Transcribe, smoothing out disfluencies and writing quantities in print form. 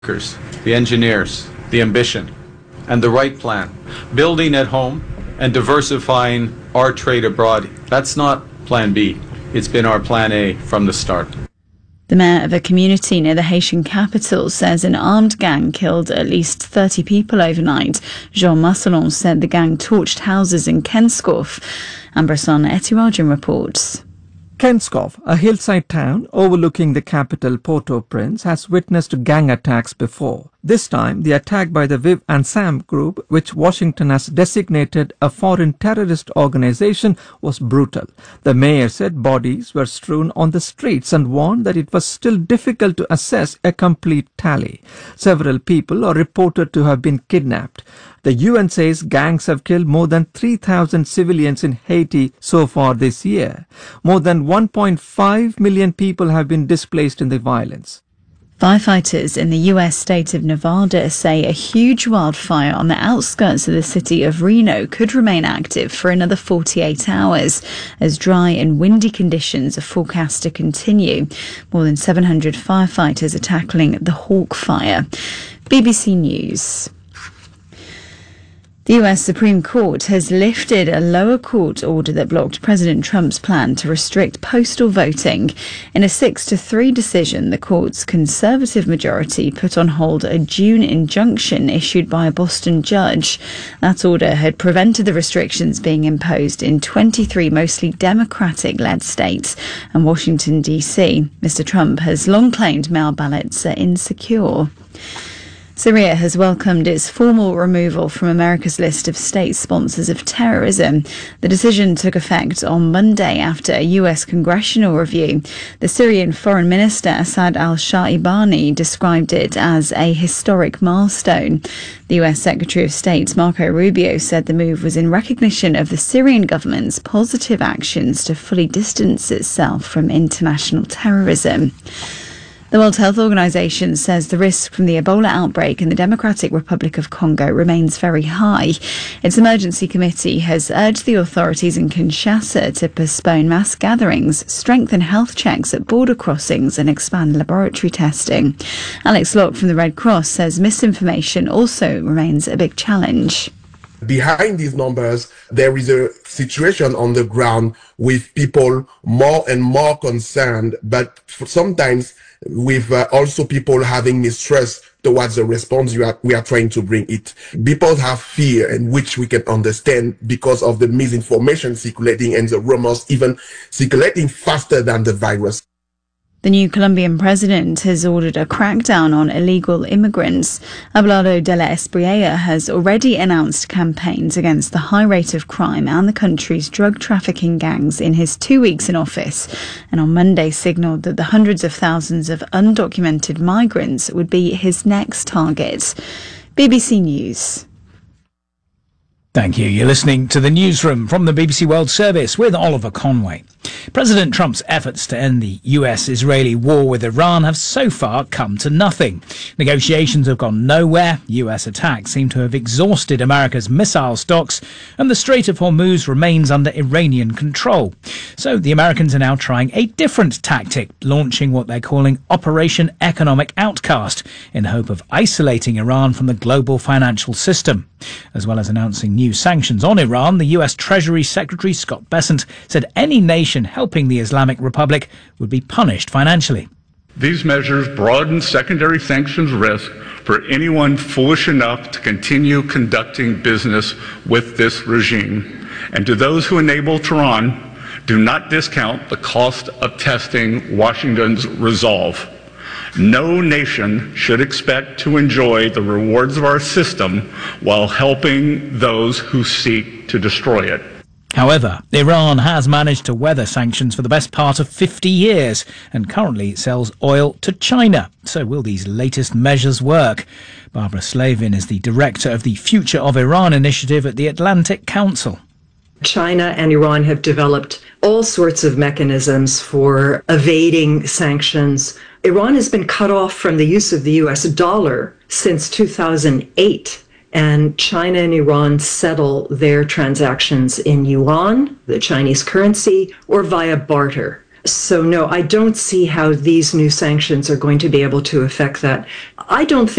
workers, the engineers, the ambition, and the right plan. Building at home and diversifying our trade abroad. That's not plan B. It's been our plan A from the start. The mayor of a community near the Haitian capital says an armed gang killed at least 30 people overnight. Jean Masselon said the gang torched houses in Kenskoff. Ambrosan Etiwajan reports. Kenskoff, a hillside town overlooking the capital Port-au-Prince, has witnessed gang attacks before. This time, the attack by the Viv and Sam group, which Washington has designated a foreign terrorist organization, was brutal. The mayor said bodies were strewn on the streets and warned that it was still difficult to assess a complete tally. Several people are reported to have been kidnapped. The UN says gangs have killed more than 3,000 civilians in Haiti so far this year. More than 1.5 million people have been displaced in the violence. Firefighters in the US state of Nevada say a huge wildfire on the outskirts of the city of Reno could remain active for another 48 hours as dry and windy conditions are forecast to continue. More than 700 firefighters are tackling the Hawk Fire. BBC News. The US Supreme Court has lifted a lower court order that blocked President Trump's plan to restrict postal voting. In a 6-3 decision, the court's conservative majority put on hold a June injunction issued by a Boston judge. That order had prevented the restrictions being imposed in 23 mostly Democratic-led states and Washington, D.C. Mr. Trump has long claimed mail ballots are insecure. Syria has welcomed its formal removal from America's list of state sponsors of terrorism. The decision took effect on Monday after a US congressional review. The Syrian Foreign Minister Assad al-Shaibani described it as a historic milestone. The US Secretary of State Marco Rubio said the move was in recognition of the Syrian government's positive actions to fully distance itself from international terrorism. The World Health Organization says the risk from the Ebola outbreak in the Democratic Republic of Congo remains very high. Its emergency committee has urged the authorities in Kinshasa to postpone mass gatherings, strengthen health checks at border crossings and expand laboratory testing. Alex Locke from the Red Cross says misinformation also remains a big challenge. Behind these numbers, there is a situation on the ground with people more and more concerned, but sometimes with also people having mistrust towards the response we are trying to bring it. People have fear, and which we can understand because of the misinformation circulating and the rumors even circulating faster than the virus. The new Colombian president has ordered a crackdown on illegal immigrants. Abelardo de la Espriella has already announced campaigns against the high rate of crime and the country's drug trafficking gangs in his 2 weeks in office, and on Monday signalled that the hundreds of thousands of undocumented migrants would be his next target. BBC News. Thank you. You're listening to the newsroom from the BBC World Service with Oliver Conway. President Trump's efforts to end the US-Israeli war with Iran have so far come to nothing. Negotiations have gone nowhere. US attacks seem to have exhausted America's missile stocks, and the Strait of Hormuz remains under Iranian control. So the Americans are now trying a different tactic, launching what they're calling Operation Economic Outcast, in hope of isolating Iran from the global financial system. As well as announcing new sanctions on Iran, the US Treasury Secretary Scott Bessent said any nation helping the Islamic Republic would be punished financially. These measures broaden secondary sanctions risk for anyone foolish enough to continue conducting business with this regime. And to those who enable Tehran, do not discount the cost of testing Washington's resolve. No nation should expect to enjoy the rewards of our system while helping those who seek to destroy it. However, Iran has managed to weather sanctions for the best part of 50 years and currently sells oil to China. So will these latest measures work? Barbara Slavin is the director of the Future of Iran initiative at the Atlantic Council. China and Iran have developed all sorts of mechanisms for evading sanctions. Iran has been cut off from the use of the US dollar since 2008, and China and Iran settle their transactions in yuan, the Chinese currency, or via barter. So, no, I don't see how these new sanctions are going to be able to affect that. I don't think